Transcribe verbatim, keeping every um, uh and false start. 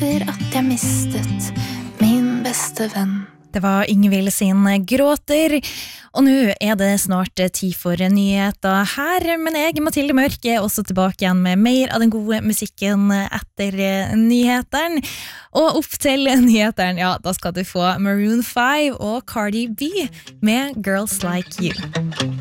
etter at jeg mistet min beste venn. Det var Yngvild sin Gråter, og nå er det snart tid for nyheter her, men jeg, Mathilde Mørk, er også tilbake igjen med mer av den gode musikken etter nyheteren. Og opp til nyheteren, ja, da skal du få Maroon five og Cardi B med Girls Like You.